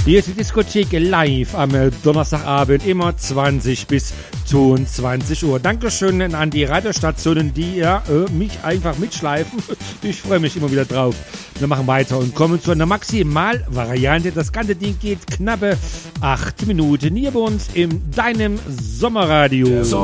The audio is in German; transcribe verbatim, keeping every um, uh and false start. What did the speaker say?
Hier ist die Diskothek live am Donnerstagabend, immer zwanzig bis zweiundzwanzig Uhr. Dankeschön an die Radiostationen, die ja, äh, mich einfach mitschleifen. Ich freue mich immer wieder drauf. Wir machen weiter und kommen zu einer Maximalvariante. Das ganze Ding geht knappe acht Minuten hier bei uns in deinem Sommerradio.